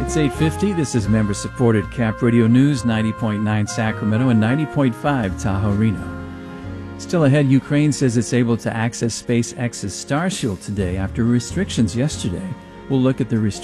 It's 8:50. This is member-supported Cap Radio News, 90.9 Sacramento and 90.5 Tahoe Reno. Still ahead, Ukraine says it's able to access SpaceX's Starshield today after restrictions yesterday. We'll look at the restrictions